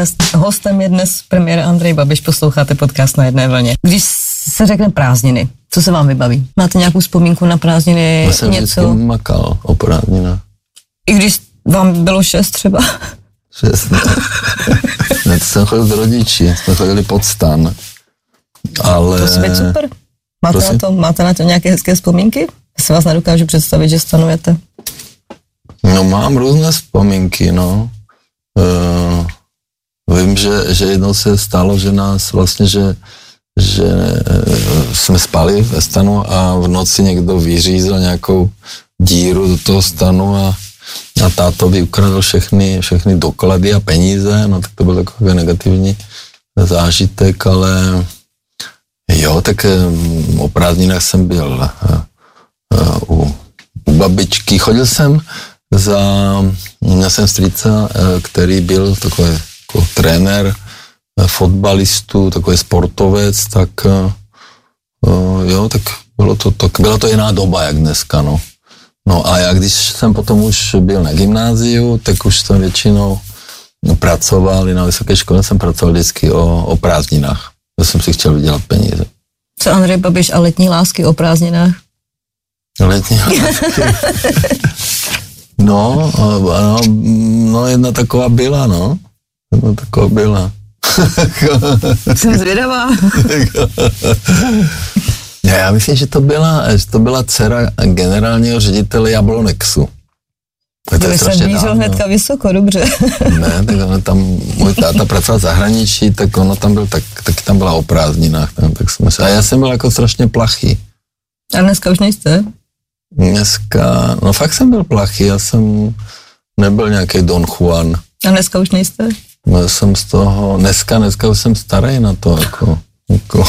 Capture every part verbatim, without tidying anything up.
Hostem je dnes premiér Andrej Babiš, posloucháte podcast Na jedné vlně. Když se řekne prázdniny, co se vám vybaví? Máte nějakou vzpomínku na prázdniny? Já jsem něco? vždycky makal o prázdninách. I když vám bylo šest třeba? Šest, ne. ne, to jsem chodil s rodiči, jsme chodili pod stan. Ale... To je super. Máte na, to, máte na to nějaké hezké vzpomínky? Já si vás nedokážu představit, že stanujete. No mám různé vzpomínky, no. Uh, vím, že, že jednou se stalo, že nás vlastně, že, že uh, jsme spali ve stanu a v noci někdo vyřízl nějakou díru do toho stanu a, a tátovi ukradl všechny, všechny doklady a peníze, no tak to byl takový negativní zážitek, ale jo, tak um, o prázdninách jsem byl uh, uh, u, u babičky, chodil jsem za, měl jsem strýca, který byl takový jako trenér fotbalistů, takový sportovec, tak jo, tak bylo to, tak byla to jiná doba, jak dneska, no. No a já, když jsem potom už byl na gymnáziu, tak už jsem většinou pracoval, i na vysoké škole jsem pracoval vždycky o, o prázdninách. Já jsem si chtěl vydělat peníze. Co Andrej Babiš a letní lásky o prázdninách? Letní lásky? No, no, no, jedna taková byla, no. Jedna taková byla. Jsem zvědavá. Já myslím, že to byla, že to byla dcera generálního ředitele Jablonexu. To jsem mířil hnedka vysoko, dobře. Ne, tak ono tam, můj táta pracoval v zahraničí, tak ono tam byl, tak, taky tam byla o prázdninách. Tam, tak jsme se, a já jsem byl jako strašně plachý. A dneska už nejste? Dneska, no fakt jsem byl plachý, já jsem nebyl nějaký Don Juan. A dneska už nejste? No, jsem z toho, dneska, dneska už jsem starý na to, jako, jako.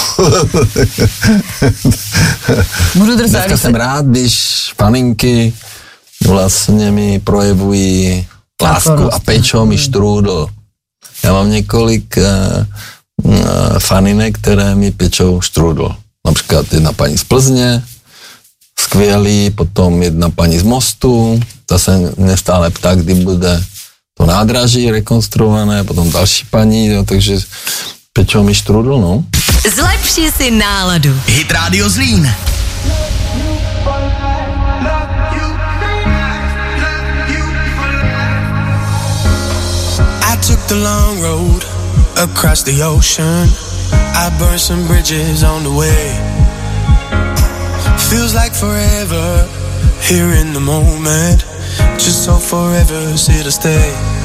Budu drzát, dneska jsem se... rád, když paninky vlastně mi projevují lásku a pečou mi štrůdl. Já mám několik uh, uh, faninek, které mi pečou štrůdl. Například jedna paní z Plzně, skvělý, potom jedna paní z Mostu, ta se mě stále ptá, kdy bude to nádraží rekonstruované, potom další paní, jo, takže pečou mi štrůdl, no. Zlepši si náladu. Hit Radio Zlín. I took the long road across the ocean. I burned some bridges on the way. Feels like forever here in the moment. Just so forever, here to stay.